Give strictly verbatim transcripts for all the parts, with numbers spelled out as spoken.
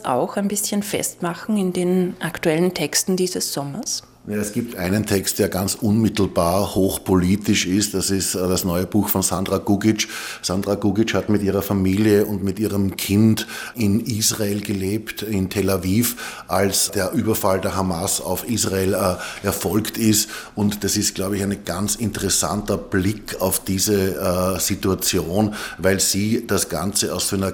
das auch ein bisschen festmachen in den aktuellen Texten dieses Sommers? Ja, es gibt einen Text, der ganz unmittelbar hochpolitisch ist. Das ist das neue Buch von Sandra Gugic. Sandra Gugic hat mit ihrer Familie und mit ihrem Kind in Israel gelebt, in Tel Aviv, als der Überfall der Hamas auf Israel äh, erfolgt ist. Und das ist, glaube ich, ein ganz interessanter Blick auf diese äh, Situation, weil sie das Ganze aus so einer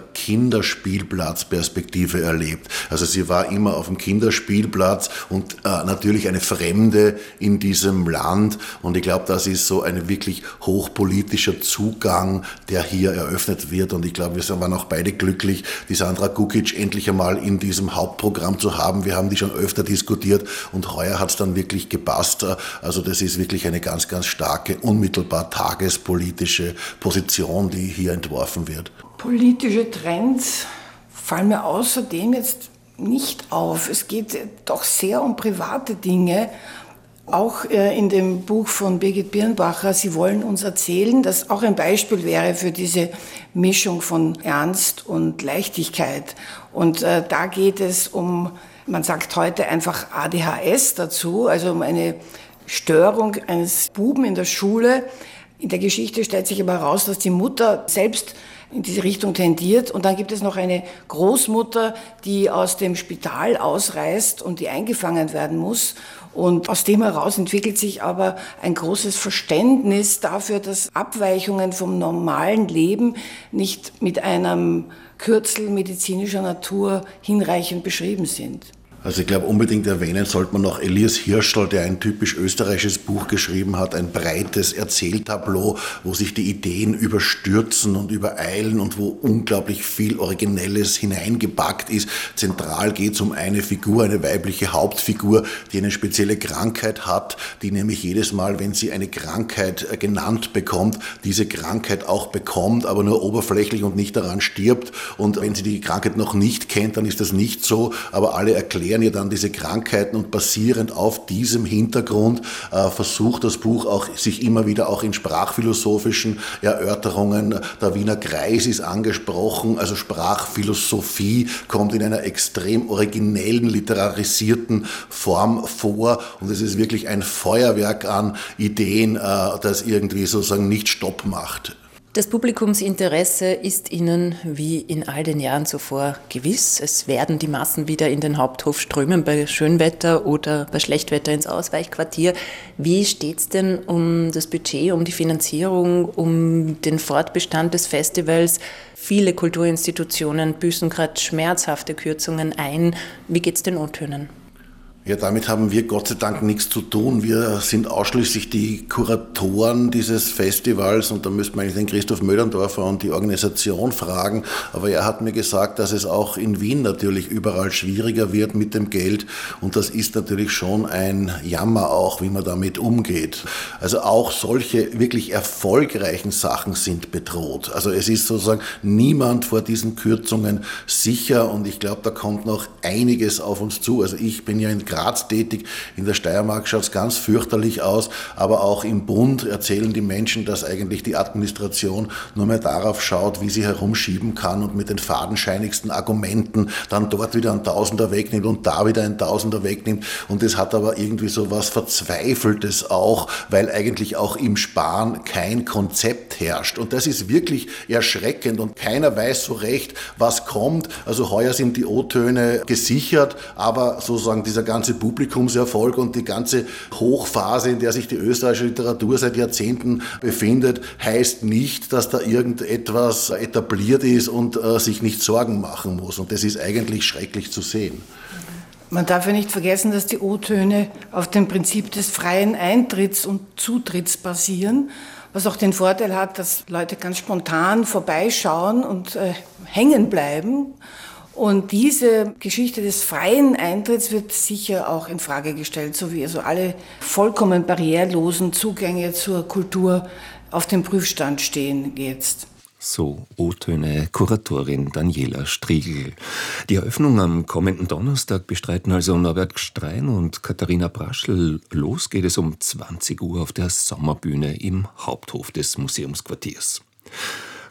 Kinderspielplatzperspektive erlebt. Also sie war immer auf dem Kinderspielplatz und äh, natürlich eine Fremde in diesem Land. Und ich glaube, das ist so ein wirklich hochpolitischer Zugang, der hier eröffnet wird. Und ich glaube, wir waren auch beide glücklich, die Sandra Gugic endlich einmal in diesem Hauptprogramm zu haben. Wir haben die schon öfter diskutiert und heuer hat es dann wirklich gepasst. Also das ist wirklich eine ganz, ganz starke, unmittelbar tagespolitische Position, die hier entworfen wird. Politische Trends fallen mir außerdem jetzt nicht auf. Es geht doch sehr um private Dinge. Auch in dem Buch von Birgit Birnbacher, Sie wollen uns erzählen, das auch ein Beispiel wäre für diese Mischung von Ernst und Leichtigkeit. Und äh, da geht es um, man sagt heute einfach A D H S dazu, also um eine Störung eines Buben in der Schule. In der Geschichte stellt sich aber heraus, dass die Mutter selbst in diese Richtung tendiert. Und dann gibt es noch eine Großmutter, die aus dem Spital ausreist und die eingefangen werden muss. Und aus dem heraus entwickelt sich aber ein großes Verständnis dafür, dass Abweichungen vom normalen Leben nicht mit einem Kürzel medizinischer Natur hinreichend beschrieben sind. Also ich glaube, unbedingt erwähnen sollte man noch Elias Hirschl, der ein typisch österreichisches Buch geschrieben hat, ein breites Erzähltableau, wo sich die Ideen überstürzen und übereilen und wo unglaublich viel Originelles hineingepackt ist. Zentral geht es um eine Figur, eine weibliche Hauptfigur, die eine spezielle Krankheit hat, die nämlich jedes Mal, wenn sie eine Krankheit genannt bekommt, diese Krankheit auch bekommt, aber nur oberflächlich und nicht daran stirbt. Und wenn sie die Krankheit noch nicht kennt, dann ist das nicht so, aber alle erklären ihr dann diese Krankheiten und basierend auf diesem Hintergrund äh, versucht das Buch auch sich immer wieder auch in sprachphilosophischen Erörterungen, der Wiener Kreis ist angesprochen, also Sprachphilosophie kommt in einer extrem originellen, literarisierten Form vor und es ist wirklich ein Feuerwerk an Ideen, äh, das irgendwie sozusagen nicht Stopp macht. Das Publikumsinteresse ist Ihnen wie in all den Jahren zuvor gewiss. Es werden die Massen wieder in den Haupthof strömen, bei Schönwetter oder bei Schlechtwetter ins Ausweichquartier. Wie steht es denn um das Budget, um die Finanzierung, um den Fortbestand des Festivals? Viele Kulturinstitutionen büßen gerade schmerzhafte Kürzungen ein. Wie geht es den O-Tönen? Ja, damit haben wir Gott sei Dank nichts zu tun. Wir sind ausschließlich die Kuratoren dieses Festivals und da müsste man eigentlich den Christoph Möderndorfer und die Organisation fragen. Aber er hat mir gesagt, dass es auch in Wien natürlich überall schwieriger wird mit dem Geld und das ist natürlich schon ein Jammer auch, wie man damit umgeht. Also auch solche wirklich erfolgreichen Sachen sind bedroht. Also es ist sozusagen niemand vor diesen Kürzungen sicher und ich glaube, da kommt noch einiges auf uns zu. Also ich bin ja in Graz tätig. In der Steiermark schaut es ganz fürchterlich aus, aber auch im Bund erzählen die Menschen, dass eigentlich die Administration nur mehr darauf schaut, wie sie herumschieben kann und mit den fadenscheinigsten Argumenten dann dort wieder ein Tausender wegnimmt und da wieder ein Tausender wegnimmt. Und das hat aber irgendwie so was Verzweifeltes auch, weil eigentlich auch im Sparen kein Konzept herrscht. Und das ist wirklich erschreckend und keiner weiß so recht, was kommt. Also heuer sind die O-Töne gesichert, aber sozusagen dieser ganze Publikumserfolg und die ganze Hochphase, in der sich die österreichische Literatur seit Jahrzehnten befindet, heißt nicht, dass da irgendetwas etabliert ist und äh, sich nicht Sorgen machen muss. Und das ist eigentlich schrecklich zu sehen. Man darf ja nicht vergessen, dass die O-Töne auf dem Prinzip des freien Eintritts und Zutritts basieren, was auch den Vorteil hat, dass Leute ganz spontan vorbeischauen und äh, hängen bleiben. Und diese Geschichte des freien Eintritts wird sicher auch in Frage gestellt, so wie also alle vollkommen barrierlosen Zugänge zur Kultur auf dem Prüfstand stehen jetzt. So O-Töne Kuratorin Daniela Striegl. Die Eröffnung am kommenden Donnerstag bestreiten also Norbert Gstrein und Katharina Braschl. Los geht es um zwanzig Uhr auf der Sommerbühne im Haupthof des Museumsquartiers.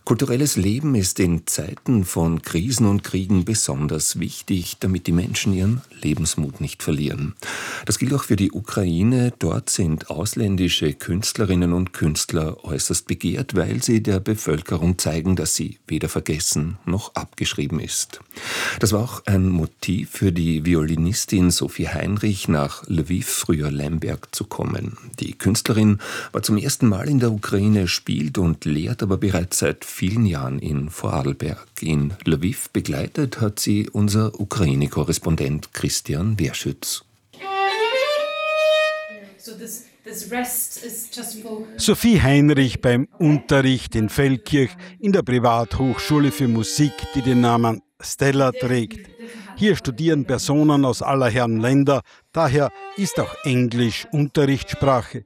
Kulturelles Leben ist in Zeiten von Krisen und Kriegen besonders wichtig, damit die Menschen ihren Lebensmut nicht verlieren. Das gilt auch für die Ukraine. Dort sind ausländische Künstlerinnen und Künstler äußerst begehrt, weil sie der Bevölkerung zeigen, dass sie weder vergessen noch abgeschrieben ist. Das war auch ein Motiv für die Violinistin Sophie Heinrich, nach Lwiw, früher Lemberg, zu kommen. Die Künstlerin war zum ersten Mal in der Ukraine, spielt und lehrt aber bereits seit vielen Jahren in Vorarlberg. In Lwiw begleitet hat sie unser Ukraine-Korrespondent Christian Werschütz. Sophie Heinrich beim Unterricht in Feldkirch in der Privathochschule für Musik, die den Namen Stella trägt. Hier studieren Personen aus aller Herren Länder, daher ist auch Englisch Unterrichtssprache.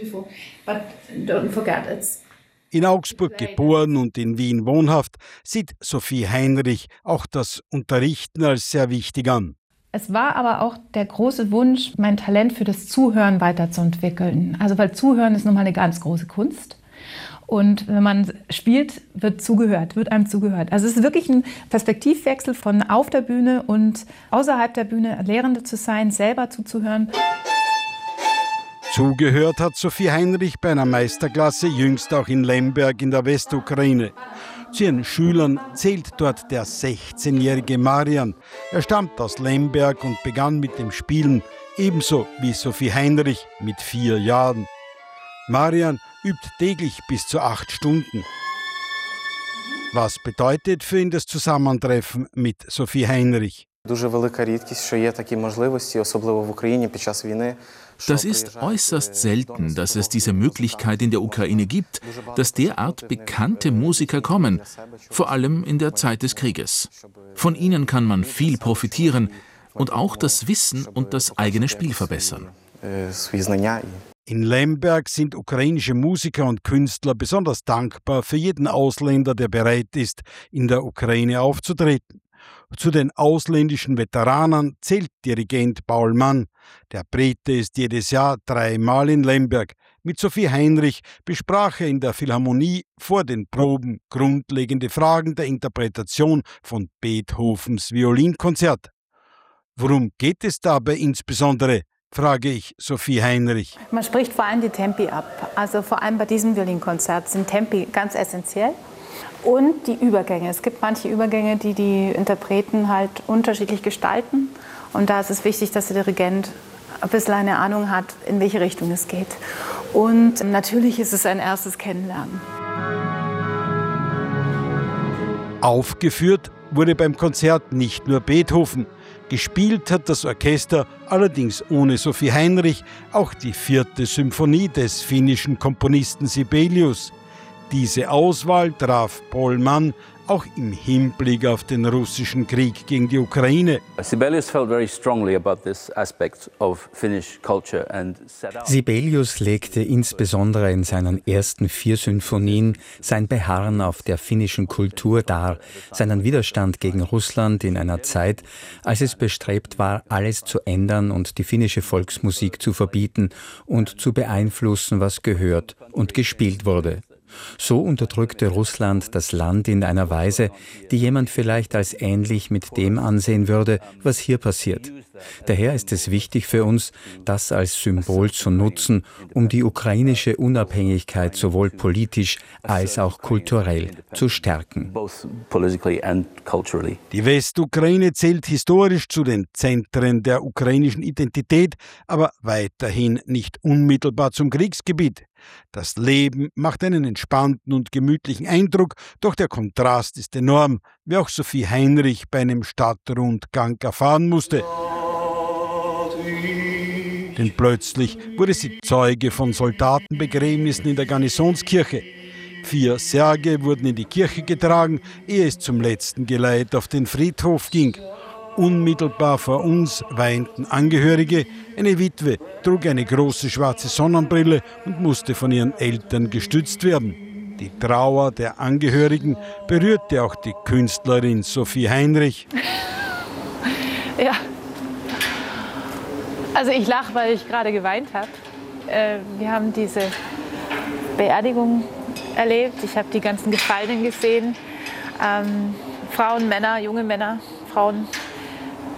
In Augsburg geboren und in Wien wohnhaft, sieht Sophie Heinrich auch das Unterrichten als sehr wichtig an. Es war aber auch der große Wunsch, mein Talent für das Zuhören weiterzuentwickeln. Also weil Zuhören ist nun mal eine ganz große Kunst. Und wenn man spielt, wird zugehört, wird einem zugehört. Also es ist wirklich ein Perspektivwechsel von auf der Bühne und außerhalb der Bühne Lehrende zu sein, selber zuzuhören. Zugehört hat Sophie Heinrich bei einer Meisterklasse, jüngst auch in Lemberg in der Westukraine. Zu ihren Schülern zählt dort der sechzehnjährige Marian. Er stammt aus Lemberg und begann mit dem Spielen, ebenso wie Sophie Heinrich mit vier Jahren. Marian übt täglich bis zu acht Stunden. Was bedeutet für ihn das Zusammentreffen mit Sophie Heinrich? Das ist äußerst selten, dass es diese Möglichkeit in der Ukraine gibt, dass derart bekannte Musiker kommen, vor allem in der Zeit des Krieges. Von ihnen kann man viel profitieren und auch das Wissen und das eigene Spiel verbessern. In Lemberg sind ukrainische Musiker und Künstler besonders dankbar für jeden Ausländer, der bereit ist, in der Ukraine aufzutreten. Zu den ausländischen Veteranen zählt Dirigent Paul Mann. Der Brite ist jedes Jahr dreimal in Lemberg. Mit Sophie Heinrich besprach er in der Philharmonie vor den Proben grundlegende Fragen der Interpretation von Beethovens Violinkonzert. Worum geht es dabei insbesondere, frage ich Sophie Heinrich. Man spricht vor allem die Tempi ab. Also vor allem bei diesem Violinkonzert sind Tempi ganz essentiell. Und die Übergänge. Es gibt manche Übergänge, die die Interpreten halt unterschiedlich gestalten. Und da ist es wichtig, dass der Dirigent ein bisschen eine Ahnung hat, in welche Richtung es geht. Und natürlich ist es ein erstes Kennenlernen. Aufgeführt wurde beim Konzert nicht nur Beethoven. Gespielt hat das Orchester, allerdings ohne Sophie Heinrich, auch die vierte Symphonie des finnischen Komponisten Sibelius. Diese Auswahl traf Paul Mann auch im Hinblick auf den russischen Krieg gegen die Ukraine. Sibelius felt very strongly about this aspect of Finnish culture and set out. Sibelius legte insbesondere in seinen ersten vier Symphonien sein Beharren auf der finnischen Kultur dar, seinen Widerstand gegen Russland in einer Zeit, als es bestrebt war, alles zu ändern und die finnische Volksmusik zu verbieten und zu beeinflussen, was gehört und gespielt wurde. So unterdrückte Russland das Land in einer Weise, die jemand vielleicht als ähnlich mit dem ansehen würde, was hier passiert. Daher ist es wichtig für uns, das als Symbol zu nutzen, um die ukrainische Unabhängigkeit sowohl politisch als auch kulturell zu stärken. Die Westukraine zählt historisch zu den Zentren der ukrainischen Identität, aber weiterhin nicht unmittelbar zum Kriegsgebiet. Das Leben macht einen entspannten und gemütlichen Eindruck, doch der Kontrast ist enorm, wie auch Sophie Heinrich bei einem Stadtrundgang erfahren musste. Denn plötzlich wurde sie Zeuge von Soldatenbegräbnissen in der Garnisonskirche. Vier Särge wurden in die Kirche getragen, ehe es zum letzten Geleit auf den Friedhof ging. Unmittelbar vor uns weinten Angehörige. Eine Witwe trug eine große schwarze Sonnenbrille und musste von ihren Eltern gestützt werden. Die Trauer der Angehörigen berührte auch die Künstlerin Sophie Heinrich. Ja, also ich lache, weil ich gerade geweint habe. Wir haben diese Beerdigung erlebt. Ich habe die ganzen Gefallenen gesehen. Ähm, Frauen, Männer, junge Männer, Frauen.